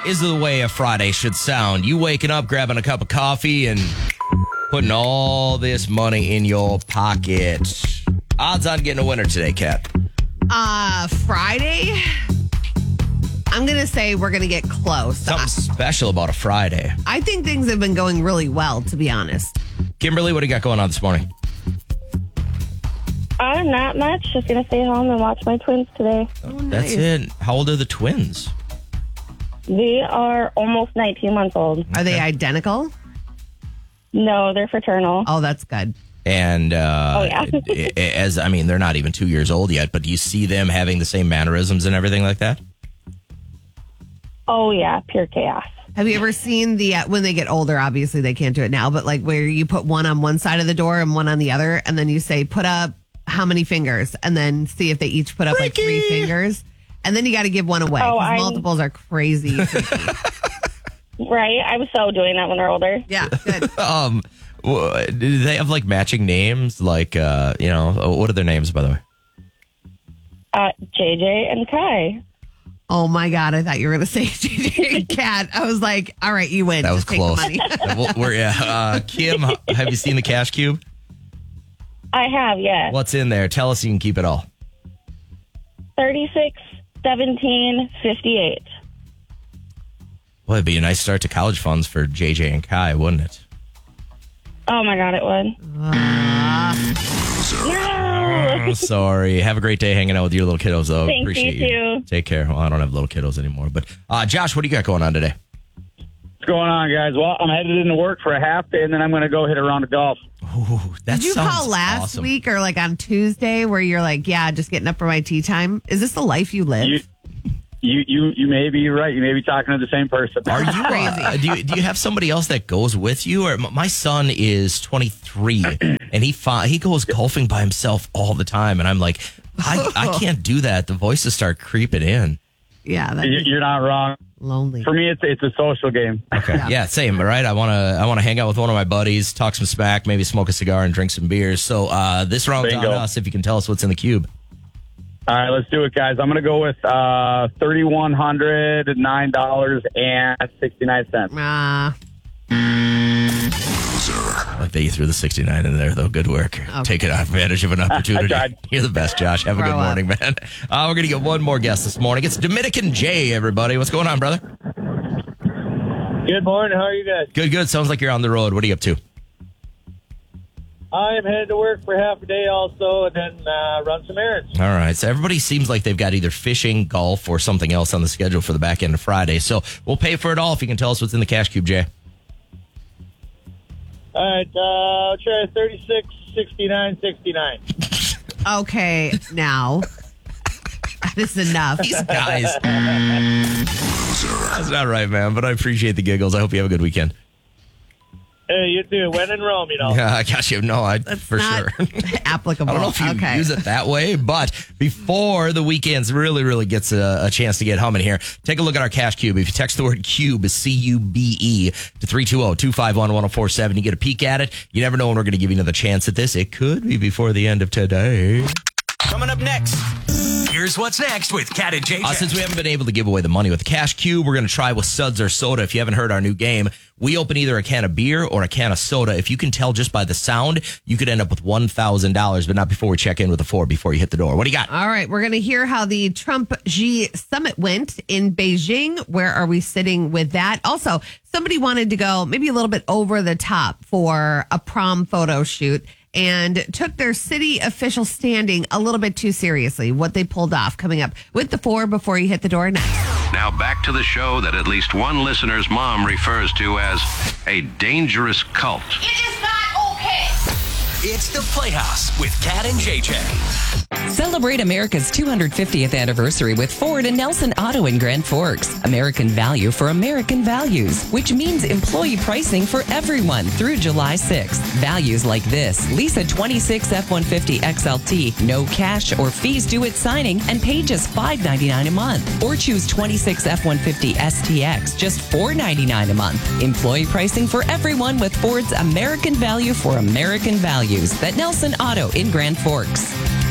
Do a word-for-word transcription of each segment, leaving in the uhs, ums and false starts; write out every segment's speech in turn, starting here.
is the way a Friday should sound. You waking up, grabbing a cup of coffee, and putting all this money in your pocket. Odds on getting a winner today, Kat? Uh, Friday? I'm going to say we're going to get close. Something special about a Friday. I think things have been going really well, to be honest. Kimberly, what do you got going on this morning? Uh, not much. Just going to stay home and watch my twins today. Oh, That's it. How old are the twins? They are almost nineteen months old. Are they identical? No, they're fraternal. Oh, that's good. And uh, Oh, yeah. as I mean, they're not even two years old yet, but do you see them having the same mannerisms and everything like that? Oh, yeah, pure chaos. Have you ever seen the, uh, when they get older, obviously they can't do it now, but like where you put one on one side of the door and one on the other, and then you say, put up how many fingers, and then see if they each put up like three fingers, and then you got to give one away. Oh, 'cause I'm- multiples are crazy. Right? I'm so doing that when they're older. Yeah, good. Um, wh- do they have like matching names? Like, uh, you know, what are their names, by the way? Uh, J J and Kai. Oh my God, I thought you were going to say J J and Kat. I was like, all right, you win. That was Just take close. the money. Well, we're, yeah, uh, Kim, have you seen the cash cube? I have, yes. What's in there? Tell us so you can keep it all. thirty-six, seventeen, fifty-eight. Well, it'd be a nice start to college funds for J J and Kai, wouldn't it? Oh, my God, it would. No! I'm sorry. Have a great day hanging out with your little kiddos, though. Thanks, Appreciate you you. too. Take care. Well, I don't have little kiddos anymore. But uh, Josh, what do you got going on today? What's going on, guys? Well, I'm headed into work for a half day, and then I'm going to go hit a round of golf. Ooh, that Did you sounds call last awesome. week or like on Tuesday where you're like, yeah, just getting up for my tea time? Is this the life you live? You, you, you, you may be right. You may be talking to the same person. Are you? Crazy. Uh, do you do you have somebody else that goes with you? Or m- my son is twenty-three, and he fi- he goes golfing by himself all the time, and I'm like, I, I can't do that. The voices start creeping in. yeah, that's You- You're not wrong. lonely. For me, it's it's a social game. Okay, yeah, Yeah. same. All right, I want to I want to hang out with one of my buddies, talk some smack, maybe smoke a cigar and drink some beers. So uh, this round's on Bingo. us. If you can tell us what's in the cube. All right, let's do it, guys. I'm going to go with uh, three thousand one hundred nine dollars and sixty-nine cents. Ah, I like that you threw the sixty-nine in there, though. Good work. Taking advantage of an opportunity. tried. You're the best, Josh. Have a Grow good up. morning, man. Uh, we're going to get one more guest this morning. It's Dominican J, everybody. What's going on, brother? Good morning. How are you guys? Good, good. Sounds like you're on the road. What are you up to? I am headed to work for half a day also, and then uh, run some errands. All right. So everybody seems like they've got either fishing, golf, or something else on the schedule for the back end of Friday. So we'll pay for it all if you can tell us what's in the cash cube, Jay. All right, uh, I'll try thirty-six, sixty-nine, sixty-nine. okay, now. That is enough. These guys. That's not right, man, but I appreciate the giggles. I hope you have a good weekend. Hey, you too. When in Rome, you know. Yeah, I got you. No, I for Not sure. applicable. I don't know if you okay. use it that way, but before the weekends really, really gets a, a chance to get humming here, take a look at our cash cube. If you text the word cube, C U B E, to three two zero, two five one, one zero four seven, you get a peek at it. You never know when we're going to give you another chance at this. It could be before the end of today. Coming up next, here's what's next with Kat and J J. Uh, since we haven't been able to give away the money with the cash cube, we're going to try with Suds or Soda. If you haven't heard our new game, we open either a can of beer or a can of soda. If you can tell just by the sound, you could end up with one thousand dollars, but not before we check in with the four before you hit the door. What do you got? All right, we're going to hear how the Trump Xi summit went in Beijing. Where are we sitting with that? Also, somebody wanted to go maybe a little bit over the top for a prom photo shoot and took their city official standing a little bit too seriously. What they pulled off coming up with the four before you hit the door next. Now back to the show that at least one listener's mom refers to as a dangerous cult. It is not okay. It's the Playhouse with Kat and J J. Celebrate America's two hundred fiftieth anniversary with Ford and Nelson Auto in Grand Forks. American value for American values, which means employee pricing for everyone through July sixth. Values like this: lease a twenty-six F one fifty X L T, no cash or fees due at signing, and pay just five ninety-nine a month. Or choose twenty-six F one fifty S T X, just four ninety-nine a month. Employee pricing for everyone with Ford's American value for American values. That Nelson Auto in Grand Forks.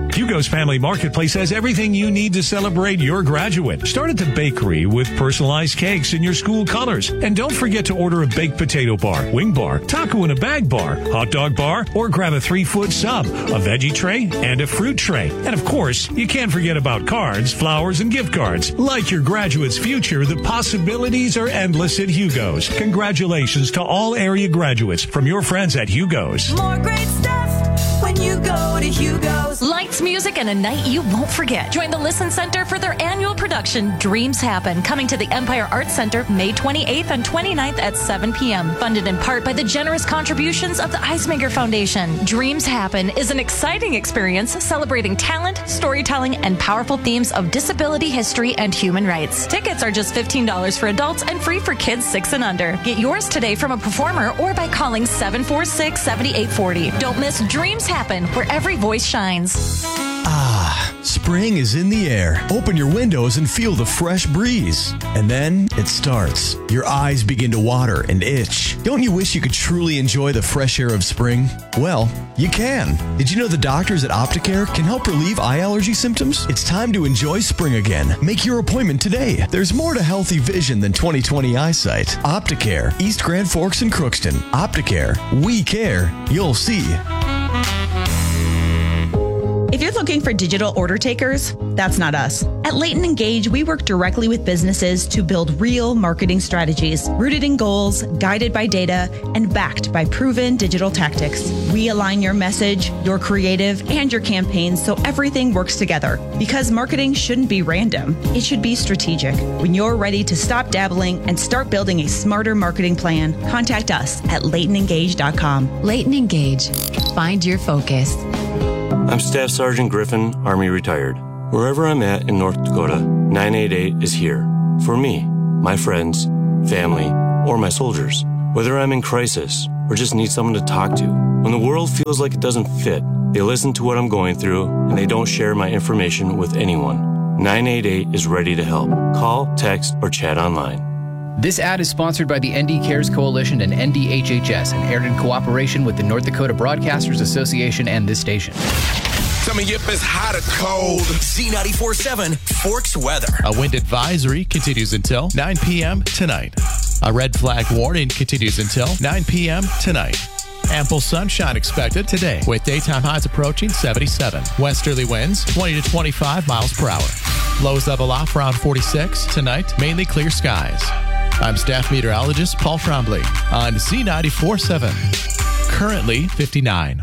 Hugo's Family Marketplace has everything you need to celebrate your graduate. Start at the bakery with personalized cakes in your school colors. And don't forget to order a baked potato bar, wing bar, taco in a bag bar, hot dog bar, or grab a three-foot sub, a veggie tray, and a fruit tray. And of course, you can't forget about cards, flowers, and gift cards. Like your graduate's future, the possibilities are endless at Hugo's. Congratulations to all area graduates from your friends at Hugo's. More great stuff when you go to Hugo's. Lights, music, and a night you won't forget. Join the Listen Center for their annual production, Dreams Happen, coming to the Empire Arts Center May twenty-eighth and twenty-ninth at seven p.m. Funded in part by the generous contributions of the Eismaker Foundation. Dreams Happen is an exciting experience celebrating talent, storytelling, and powerful themes of disability history and human rights. Tickets are just fifteen dollars for adults and free for kids six and under. Get yours today from a performer or by calling seven four six, seven eight four zero. Don't miss Dreams Happen, where every voice shines. Ah, spring is in the air. Open your windows and feel the fresh breeze. And then it starts. Your eyes begin to water and itch. Don't you wish you could truly enjoy the fresh air of spring? Well, you can. Did you know the doctors at Opticare can help relieve eye allergy symptoms? It's time to enjoy spring again. Make your appointment today. There's more to healthy vision than twenty twenty eyesight. Opticare, East Grand Forks and Crookston. Opticare, we care. You'll see. If you're looking for digital order takers, that's not us. At Leighton Engage, we work directly with businesses to build real marketing strategies, rooted in goals, guided by data, and backed by proven digital tactics. We align your message, your creative, and your campaigns so everything works together. Because marketing shouldn't be random. It should be strategic. When you're ready to stop dabbling and start building a smarter marketing plan, contact us at leighton engage dot com. Leighton Engage. Find your focus. I'm Staff Sergeant Griffin, Army retired. Wherever I'm at in North Dakota, nine eight eight is here. For me, my friends, family, or my soldiers. Whether I'm in crisis or just need someone to talk to. When the world feels like it doesn't fit, they listen to what I'm going through and they don't share my information with anyone. nine eight eight is ready to help. Call, text, or chat online. This ad is sponsored by the N D Cares Coalition and N D H H S and aired in cooperation with the North Dakota Broadcasters Association and this station. Tell me if it's hot or cold. Z ninety-four point seven Forks weather. A wind advisory continues until nine p.m. tonight. A red flag warning continues until nine p.m. tonight. Ample sunshine expected today with daytime highs approaching seventy-seven. Westerly winds twenty to twenty-five miles per hour. Lows level off around forty-six. Tonight, mainly clear skies. I'm staff meteorologist Paul Trombley on Z ninety-four point seven. Currently fifty-nine.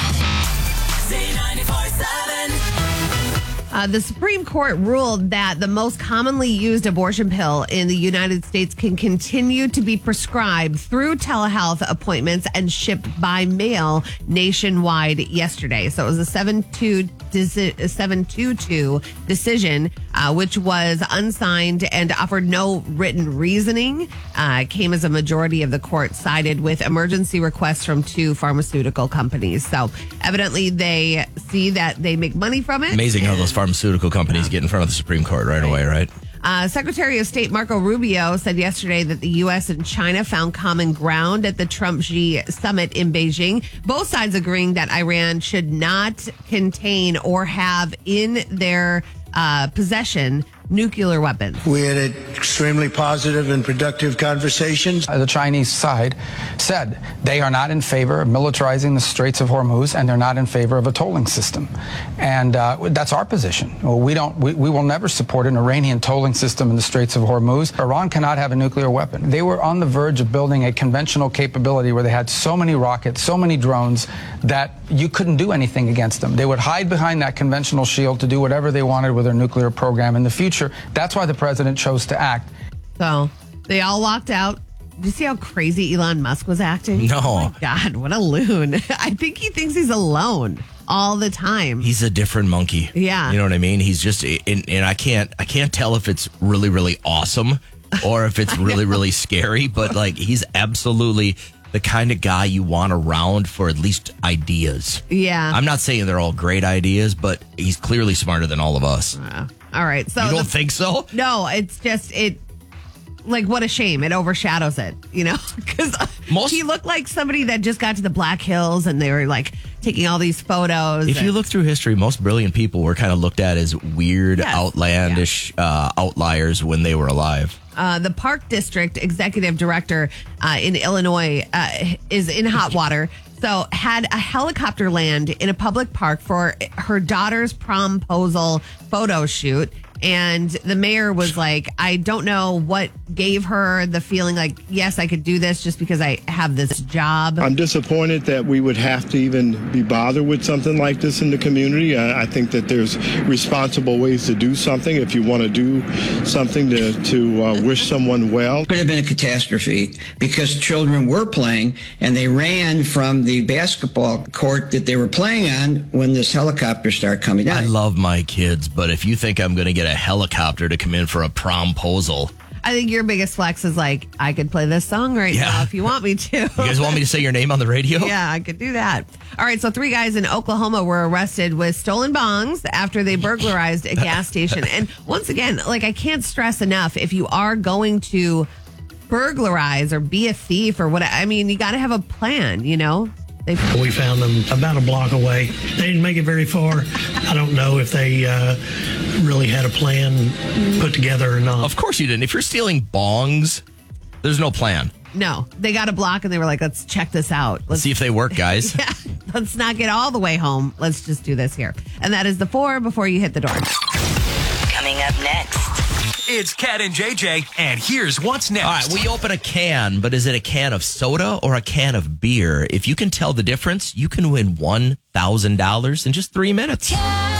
Uh, the Supreme Court ruled that the most commonly used abortion pill in the United States can continue to be prescribed through telehealth appointments and shipped by mail nationwide yesterday. So it was a seven two two decision, uh, which was unsigned and offered no written reasoning. Uh, came as a majority of the court sided with emergency requests from two pharmaceutical companies. So evidently they see that they make money from it. Amazing how those pharmaceutical companies get in front of the Supreme Court right, right. away, right? Uh, Secretary of State Marco Rubio said yesterday that the U S and China found common ground at the Trump-Xi summit in Beijing, both sides agreeing that Iran should not contain or have in their uh, possession nuclear weapons. We had extremely positive and productive conversations. The Chinese side said they are not in favor of militarizing the Straits of Hormuz, and they're not in favor of a tolling system. And uh, that's our position. Well, we don't. We, we will never support an Iranian tolling system in the Straits of Hormuz. Iran cannot have a nuclear weapon. They were on the verge of building a conventional capability where they had so many rockets, so many drones, that you couldn't do anything against them. They would hide behind that conventional shield to do whatever they wanted with their nuclear program in the future. That's why the president chose to act. So they all walked out. Did you see how crazy Elon Musk was acting? No. Oh my God, what a loon. I think he thinks he's alone all the time. He's a different monkey. Yeah. You know what I mean? He's just, and, and I can't, I can't tell if it's really, really awesome or if it's really, really scary, but like he's absolutely the kind of guy you want around for at least ideas. Yeah. I'm not saying they're all great ideas, but he's clearly smarter than all of us. Uh, all right. So you don't the, think so? No, it's just, it like, what a shame. It overshadows it, you know? Because he looked like somebody that just got to the Black Hills and they were like taking all these photos. If and, you look through history, most brilliant people were kind of looked at as weird, Yes. outlandish uh, outliers when they were alive. Uh, the Park District Executive Director uh, in Illinois uh, is in hot water. So had a helicopter land in a public park for her daughter's promposal photo shoot. And the mayor was like, I don't know what gave her the feeling like, yes, I could do this just because I have this job. I'm disappointed that we would have to even be bothered with something like this in the community. I, I think that there's responsible ways to do something. If you want to do something to, to uh, wish someone well. It could have been a catastrophe because children were playing and they ran from the basketball court that they were playing on when this helicopter started coming down. I love my kids, but if you think I'm going to get a helicopter to come in for a promposal. I think your biggest flex is like, I could play this song right Yeah. now if you want me to. You guys want me to say your name on the radio? Yeah, I could do that. All right, so three guys in Oklahoma were arrested with stolen bongs after they burglarized a gas station. And once again, like, I can't stress enough, if you are going to burglarize or be a thief or what, I mean, you got to have a plan, you know? They- We found them about a block away. They didn't make it very far. I don't know if they uh, really had a plan put together or not. Of course you didn't. If you're stealing bongs, there's no plan. No, they got a block and they were like, let's check this out. Let's see if they work, guys. Yeah, let's not get all the way home. Let's just do this here. And that is the four before you hit the door. Coming up next. It's Cat and J J, and here's what's next. All right, we open a can, but is it a can of soda or a can of beer? If you can tell the difference, you can win one thousand dollars in just three minutes. Cat